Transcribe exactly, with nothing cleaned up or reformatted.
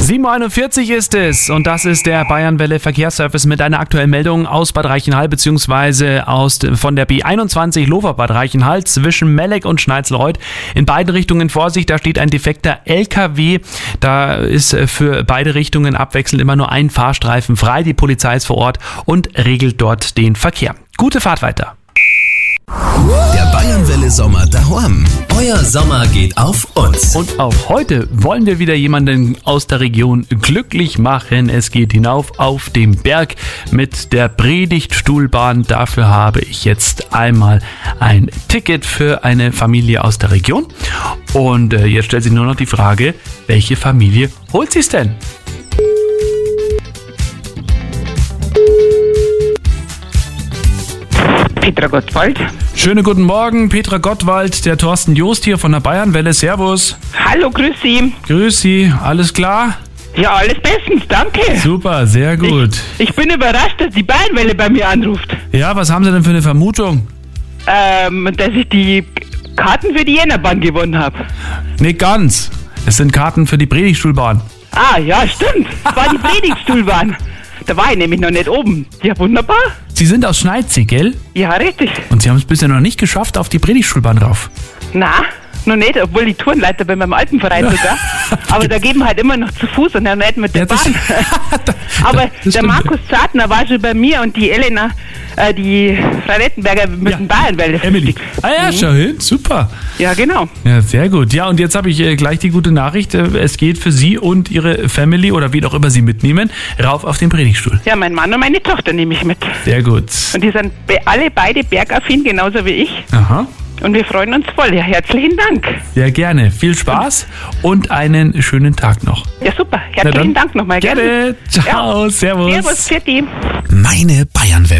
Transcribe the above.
sieben Uhr einundvierzig ist es und das ist der Bayernwelle Verkehrsservice mit einer aktuellen Meldung aus Bad Reichenhall bzw. aus von der B einundzwanzig Lofer-Bad Reichenhall zwischen Melleck und Schneizelreuth. In beiden Richtungen Vorsicht, da steht ein defekter L K W. Da ist für beide Richtungen abwechselnd immer nur ein Fahrstreifen frei. Die Polizei ist vor Ort und regelt dort den Verkehr. Gute Fahrt weiter. Der Bayernwelle Sommer daheim. Euer Sommer geht auf uns. Und auch heute wollen wir wieder jemanden aus der Region glücklich machen. Es geht hinauf auf den Berg mit der Predigtstuhlbahn. Dafür habe ich jetzt einmal ein Ticket für eine Familie aus der Region. Und äh, jetzt stellt sich nur noch die Frage, welche Familie holt sie es denn? Petra Gottwald. Schönen guten Morgen, Petra Gottwald, der Thorsten Joost hier von der Bayernwelle. Servus. Hallo, grüß Sie. Grüß Sie, alles klar? Ja, alles bestens, danke. Super, sehr gut. Ich, ich bin überrascht, dass die Bayernwelle bei mir anruft. Ja, was haben Sie denn für eine Vermutung? Ähm, dass ich die Karten für die Jännerbahn gewonnen habe. Nicht ganz. Es sind Karten für die Predigtstuhlbahn. Ah, ja, stimmt. Es war die Predigtstuhlbahn. Da war ich nämlich noch nicht oben. Ja, wunderbar. Sie sind aus Schneidsee, gell? Ja, richtig. Und Sie haben es bisher noch nicht geschafft auf die Predigtstuhlbahn rauf. Na, noch nicht, obwohl die Tourenleiter bei meinem alten Verein sogar. Aber da gehen wir halt immer noch zu Fuß und dann nicht mit der Ja, das- Bahn. Aber das der stimmt. Markus Zartner war schon bei mir und die Elena, äh, die Freirettenberger mit Ja. dem Bayernwelle. Emily. Ah ja, schau hin, super. Ja, genau. Ja, sehr gut. Ja, und jetzt habe ich äh, gleich die gute Nachricht. Äh, es geht für Sie und Ihre Family oder wie auch immer Sie mitnehmen, rauf auf den Predigtstuhl. Ja, mein Mann und meine Tochter nehme ich mit. Sehr gut. Und die sind be- alle beide bergaffin, genauso wie ich. Aha. Und wir freuen uns voll. Ja, herzlichen Dank. Sehr gerne. Viel Spaß und einen schönen Tag noch. Ja, super. Na Herzlichen dann. Dank nochmal. Gerne. Ciao, servus. Servus, für die. Meine Bayernwelle.